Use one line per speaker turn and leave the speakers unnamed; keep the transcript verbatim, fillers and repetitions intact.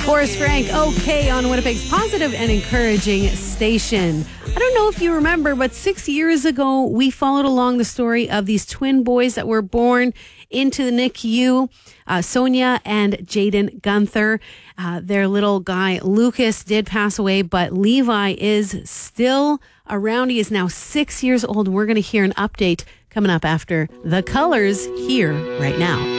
Forrest Frank, okay, on Winnipeg's positive and encouraging station. I don't know if you remember, but six years ago, we followed along the story of these twin boys that were born into the N I C U, uh, Sonia and Jaden Gunther. Uh, their little guy, Lucas, did pass away, but Levi is still around. He is now six years old. We're going to hear an update coming up after The Colors here right now.